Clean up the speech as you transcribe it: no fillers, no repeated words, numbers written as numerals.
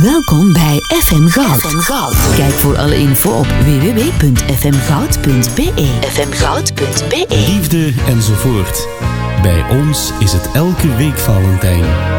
Welkom bij FM Goud. FM Goud. Kijk voor alle info op www.fmgoud.be. fmgoud.be. Liefde enzovoort. Bij ons is het elke week Valentijn.